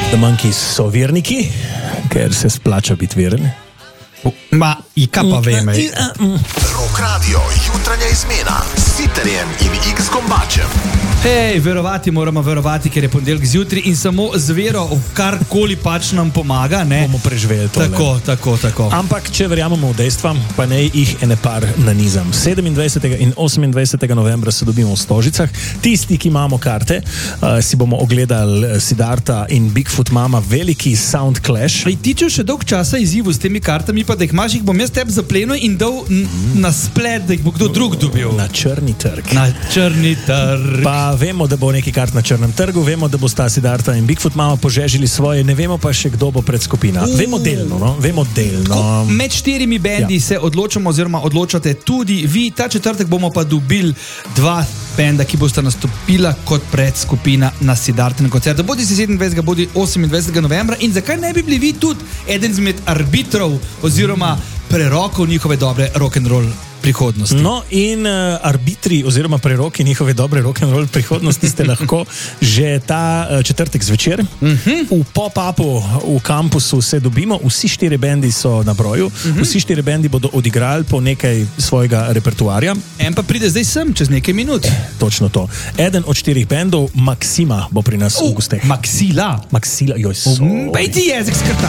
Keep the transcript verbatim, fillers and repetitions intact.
The Monkeys so verniki, ker se splača biti veren. Ma, i kapa veme. Rock Radio, jutranja izmena s Sitterjem in X Gombačem. Hej, verovati moramo verovati, ker je ponedeljek zjutraj in samo z vero v karkoli pač nam pomaga, ne? Bomo preživeli to. Tako, tako, tako. Ampak, če verjamemo v dejstva, pa ne jih ene par nanizam. sedemindvajsetega in osemindvajsetega novembra se dobimo v Stožicah. Tisti, ki imamo karte, uh, si bomo ogledali Siddharta in Bigfoot Mama, veliki sound clash. Ej, ti če še dolg časa izzivu s temi kartami, pa da jih imaš, jih bom jaz tebi zaplenil in dal n- na splet, da jih bo kdo drug dobil. Na črni trg. Na črni trg. Pa vemo, da bo neki kart na črnem trgu, vemo, da bo sta Siddharta in Bigfoot Mama požežili svoje, ne vemo pa še, kdo bo predskupina. Uh. Vemo delno, no? Vemo delno. Ko med štirimi bendi Ja. se odločamo oziroma odločate tudi vi. Ta četrtek bomo pa dobili dva benda, ki bosta nastopila kot predskupina na Siddhartinem koncertu. Bodi si sedemindvajsetega, bodi osemindvajsetega novembra. In zakaj ne bi bili vi tudi eden izmed arbitrov oziroma prerokov njihove dobre rock'n'roll prihodnosti? No, in uh, arbitri oziroma preroki njihove dobre rock'n'roll prihodnosti ste lahko že ta uh, četrtek zvečer. Uh-huh. V pop-upu v kampusu se dobimo, vsi štiri bendi so na broju, uh-huh. Vsi štiri bendi bodo odigrali po nekaj svojega repertoarja. En pa pride zdaj sem, čez nekaj minut. Točno to. Eden od štirih bendov, Maxima, bo pri nas v gosteh. Maxila. Maxila, joj, so. Bej ti jezik skrta.